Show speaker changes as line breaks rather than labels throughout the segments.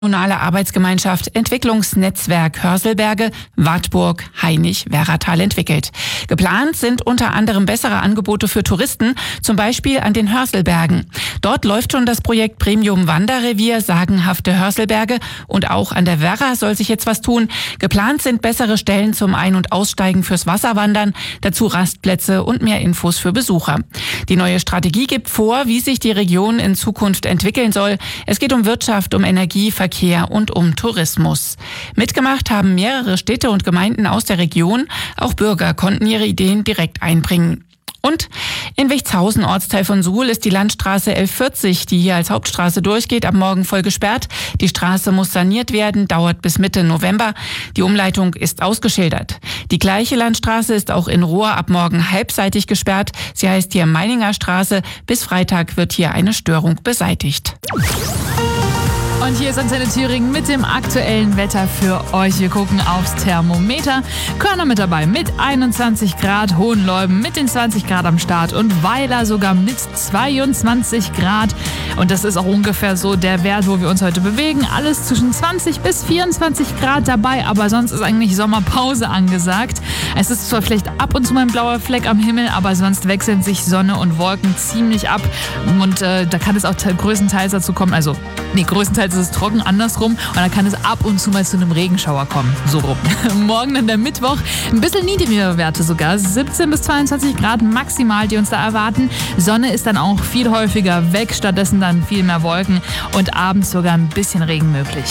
Kommunale Arbeitsgemeinschaft Entwicklungsnetzwerk Hörselberge, Wartburg, Hainich, Werratal entwickelt. Geplant sind unter anderem bessere Angebote für Touristen, zum Beispiel an den Hörselbergen. Dort läuft schon das Projekt Premium Wanderrevier Sagenhafte Hörselberge und auch an der Werra soll sich jetzt was tun. Geplant sind bessere Stellen zum Ein- und Aussteigen fürs Wasserwandern, dazu Rastplätze und mehr Infos für Besucher. Die neue Strategie gibt vor, wie sich die Region in Zukunft entwickeln soll. Es geht um Wirtschaft, um Energie, Verkehr und um Tourismus. Mitgemacht haben mehrere Städte und Gemeinden aus der Region. Auch Bürger konnten ihre Ideen direkt einbringen. Und in Wichtshausen, Ortsteil von Suhl, ist die Landstraße 1140, die hier als Hauptstraße durchgeht, ab morgen voll gesperrt. Die Straße muss saniert werden, dauert bis Mitte November. Die Umleitung ist ausgeschildert. Die gleiche Landstraße ist auch in Rohr ab morgen halbseitig gesperrt. Sie heißt hier Meininger Straße. Bis Freitag wird hier eine Störung beseitigt.
Und hier ist Antenne Thüringen mit dem aktuellen Wetter für euch. Wir gucken aufs Thermometer. Körner mit dabei mit 21 Grad, Hohenleuben mit den 20 Grad am Start und Weiler sogar mit 22 Grad. Und das ist auch ungefähr so der Wert, wo wir uns heute bewegen. Alles zwischen 20 bis 24 Grad dabei, aber sonst ist eigentlich Sommerpause angesagt. Es ist zwar vielleicht ab und zu mal ein blauer Fleck am Himmel, aber sonst wechseln sich Sonne und Wolken ziemlich ab. Und da kann es auch größtenteils dazu kommen, größtenteils ist es trocken, andersrum. Und dann kann es ab und zu mal zu einem Regenschauer kommen. So rum. Morgen dann der Mittwoch. Ein bisschen niedrigere Werte sogar. 17 bis 22 Grad maximal, die uns da erwarten. Sonne ist dann auch viel häufiger weg. Stattdessen dann viel mehr Wolken. Und abends sogar ein bisschen Regen möglich.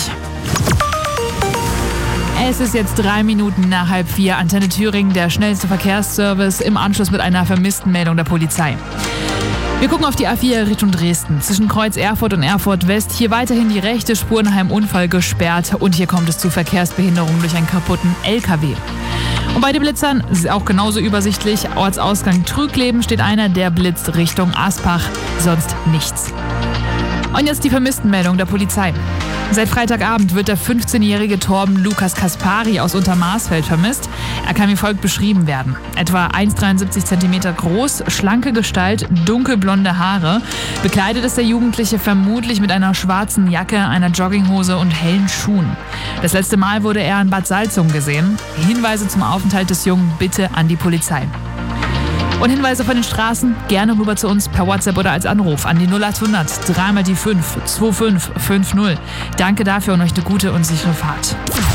Es ist jetzt 3 Minuten nach 3:30. Antenne Thüringen, der schnellste Verkehrsservice im Anschluss mit einer Vermisstenmeldung der Polizei. Wir gucken auf die A4 Richtung Dresden. Zwischen Kreuz Erfurt und Erfurt West. Hier weiterhin die rechte Spur nach einem Unfall gesperrt. Und hier kommt es zu Verkehrsbehinderungen durch einen kaputten LKW. Und bei den Blitzern ist es auch genauso übersichtlich. Ortsausgang Trügleben steht einer, der blitzt Richtung Aspach. Sonst nichts. Und jetzt die Vermisstenmeldung der Polizei. Seit Freitagabend wird der 15-jährige Torben Lukas Kaspari aus Untermarsfeld vermisst. Er kann wie folgt beschrieben werden. Etwa 1,73 cm groß, schlanke Gestalt, dunkelblonde Haare. Bekleidet ist der Jugendliche vermutlich mit einer schwarzen Jacke, einer Jogginghose und hellen Schuhen. Das letzte Mal wurde er in Bad Salzungen gesehen. Hinweise zum Aufenthalt des Jungen bitte an die Polizei. Und Hinweise von den Straßen gerne rüber zu uns per WhatsApp oder als Anruf an die 0800 3 die 5 2550. Danke dafür und euch eine gute und sichere Fahrt.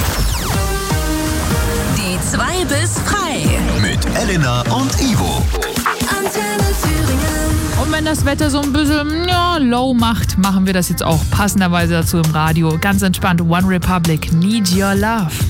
Die 2 bis 3
mit Elena und Ivo.
Antenne Thüringen.
Und wenn das Wetter so ein bisschen low macht, machen wir das jetzt auch passenderweise dazu im Radio. Ganz entspannt, One Republic, Need Your Love.